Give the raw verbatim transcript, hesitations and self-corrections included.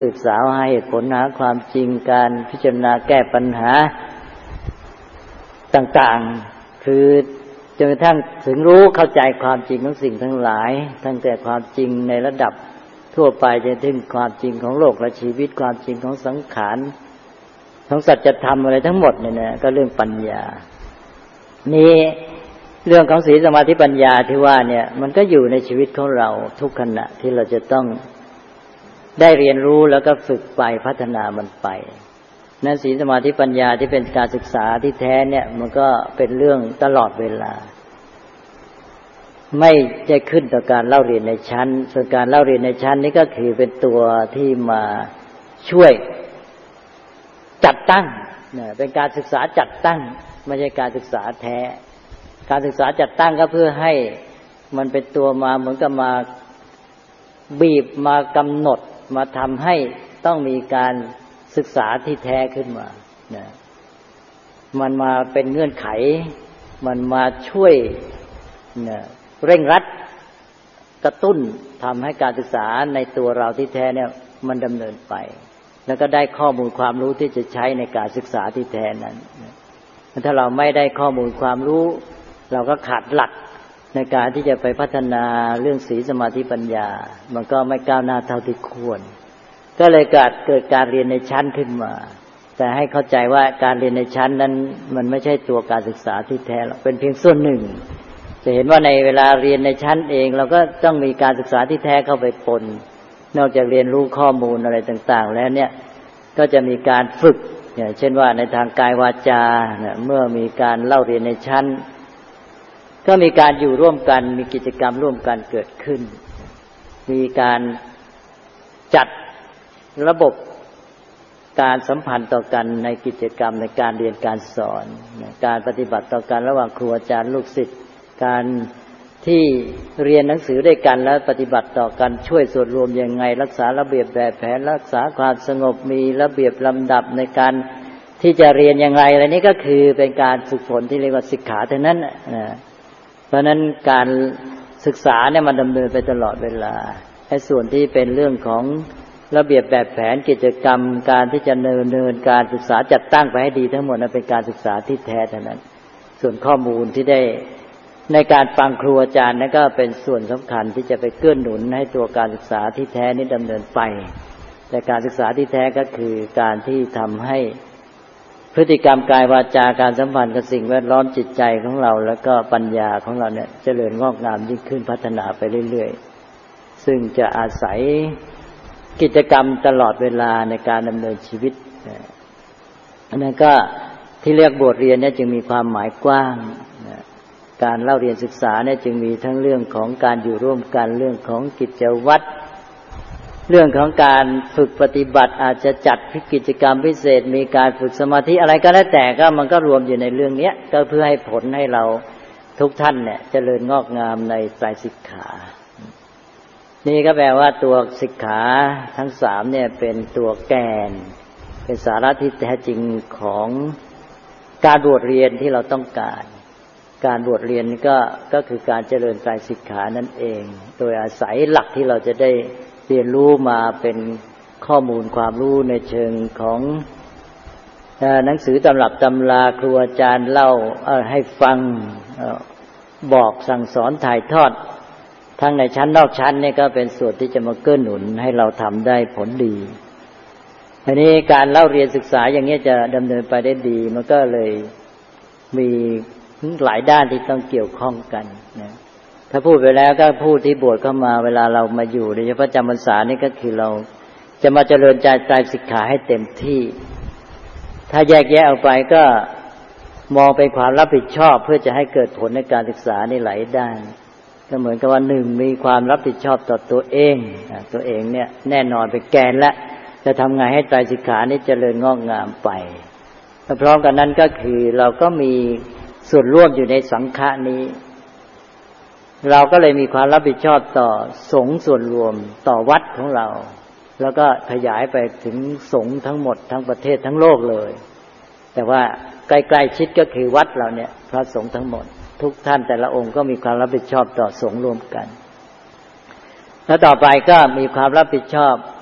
ศึกษาหาเหตุผลหาความจริงการพิจารณาแก้ปัญหาต่างๆคือจนกระทั่งถึงรู้เข้าใจความจริงของสิ่งทั้งหลายตั้งแต่ความจริงในระดับทั่วไปจนถึงความจริงของโลกและชีวิตความจริงของสังขารของสัจธรรมอะไรทั้งหมดเนี่ยนะก็เรื่องปัญญานี่เรื่องของศีลสมาธิปัญญาที่ว่าเนี่ยมันก็อยู่ในชีวิตของเราทุกขณะที่เราจะต้องได้เรียนรู้แล้วก็ฝึกไปพัฒนามันไปนั้นศีลสมาธิปัญญาที่เป็นการศึกษาที่แท้เนี่ยมันก็เป็นเรื่องตลอดเวลาไม่ได้ขึ้นต่อการเล่าเรียนในชั้นส่วนการเล่าเรียนในชั้นนี้ก็คือเป็นตัวที่มาช่วยจัดตั้งเนี่ยเป็นการศึกษาจัดตั้งไม่ใช่การศึกษาแท้การศึกษาจัดตั้งก็เพื่อให้มันเป็นตัวมาเหมือนกับมาบีบมากำหนดมาทำให้ต้องมีการศึกษาที่แท้ขึ้นมานะมันมาเป็นเงื่อนไขมันมาช่วยนะเร่งรัดกระตุ้นทำให้การศึกษาในตัวเราที่แท้เนี่ยมันดำเนินไปแล้วก็ได้ข้อมูลความรู้ที่จะใช้ในการศึกษาที่แท้นั้นถ้าเราไม่ได้ข้อมูลความรู้เราก็ขาดหลักในการที่จะไปพัฒนาเรื่องศีลสมาธิปัญญามันก็ไม่ก้าวหน้าเท่าที่ควรก็เลยเกิดเกิดการเรียนในชั้นขึ้นมาแต่ให้เข้าใจว่าการเรียนในชั้นนั้นมันไม่ใช่ตัวการศึกษาที่แท้หรอกเป็นเพียงส่วนหนึ่งจะเห็นว่าในเวลาเรียนในชั้นเองเราก็ต้องมีการศึกษาที่แท้เข้าไปปนนอกจากเรียนรู้ข้อมูลอะไรต่างๆแล้วเนี่ยก็จะมีการฝึกอย่างเช่นว่าในทางกายวาจาเนี่ยเมื่อมีการเล่าเรียนในชั้นก็มีการอยู่ร่วมกันมีกิจกรรมร่วมกันเกิดขึ้นมีการจัดระบบการสัมพันธ์ต่อกันในกิจกรรมในการเรียนการสอนการปฏิบัติต่อกันระหว่างครูอาจารย์ลูกศิษย์การที่เรียนหนังสือด้วยกันแล้วปฏิบัติต่อกันช่วยส่วนรวมยังไงรักษาระเบียบแบบแผนรักษาความสงบมีระเบียบลำดับในการที่จะเรียนยังไงอะไรนี้ก็คือเป็นการฝึกฝนที่เรียกว่าศิกขาเท่านั้นนะเพราะนั้นการศึกษาเนี่ยมันดำเนินไปตลอดเวลาไอ้ส่วนที่เป็นเรื่องของระเบียบแบบแผนกิจกรรมการที่จะดำเนินการศึกษาจัดตั้งไปให้ดีทั้งหมดนั้นเป็นการศึกษาที่แท้เท่านั้นส่วนข้อมูลที่ได้ในการฟังครูอาจารย์นั่นก็เป็นส่วนสำคัญที่จะไปเกื้อหนุนให้ตัวการศึกษาที่แท้นี้ดำเนินไปแต่การศึกษาที่แท้ก็คือการที่ทำให้พฤติกรรมกายวาจาการสัมพันธ์กับสิ่งแวดล้อมจิตใจของเราแล้วก็ปัญญาของเราเนี่ยเจริญงอกงามยิ่งขึ้นพัฒนาไปเรื่อยๆซึ่งจะอาศัยกิจกรรมตลอดเวลาในการดำเนินชีวิตอันนั้นก็ที่เรียกบทเรียนเนี่ยจึงมีความหมายกว้างการเล่าเรียนศึกษาเนี่ยจึงมีทั้งเรื่องของการอยู่ร่วมกันเรื่องของกิจวัตรเรื่องของการฝึกปฏิบัติอาจจะจัดกิจกรรมพิเศษมีการฝึกสมาธิอะไรก็แล้วแต่ก็มันก็รวมอยู่ในเรื่องนี้ก็เพื่อให้ผลให้เราทุกท่านเนี่ยเจริญงอกงามในไตรสิกขานี่ก็แปลว่าตัวสิกขาทั้งสามเนี่ยเป็นตัวแกนเป็นสาระที่แท้จริงของการบวชเรียนที่เราต้องการการบวชเรียนก็ก็คือการเจริญไตรสิกขานั่นเองโดยอาศัยหลักที่เราจะได้เรียนรู้มาเป็นข้อมูลความรู้ในเชิงของหนังสือตำรับตำราครูอาจารย์เล่าให้ฟังบอกสั่งสอนถ่ายทอดทั้งในชั้นนอกชั้นนี่ก็เป็นส่วนที่จะมาเกื้อหนุนให้เราทำได้ผลดีอันนี้การเล่าเรียนศึกษาอย่างนี้จะดำเนินไปได้ดีมันก็เลยมีหลายด้านที่ต้องเกี่ยวข้องกันนะถ้าพูดไปแล้วก็พูดที่บวชเข้ามาเวลาเรามาอยู่โดยเฉพาะจำพรรษานี่ก็คือเราจะมาเจริญใจไตรสิกขาให้เต็มที่ถ้าแยกแยะออกไปก็มองเป็นความรับผิดชอบเพื่อจะให้เกิดผลในการศึกษาในหลายด้านก็เหมือนกับว่าหนึ่งมีความรับผิดชอบต่อตัวเองตัวเองเนี่ยแน่นอนเป็นแกนและจะทำไงให้ไตรสิกขานี้เจริญงอกงามไปพร้อมกันนั้นก็คือเราก็มีส่วนร่วมอยู่ในสังฆะนี้เราก็เลยมีความรับผิดชอบต่อสงฆ์ส่วนรวมต่อวัดของเราแล้วก็ขยายไปถึงสงฆ์ทั้งหมดทั้งประเทศทั้งโลกเลยแต่ว่าใกล้ๆชิดก็คือวัดเราเนี่ยพระสงฆ์ทั้งหมดทุกท่านแต่ละองค์ก็มีความรับผิดชอบต่อสงฆ์รวมกันแล้วต่อไปก็มีความรับผิดชอบ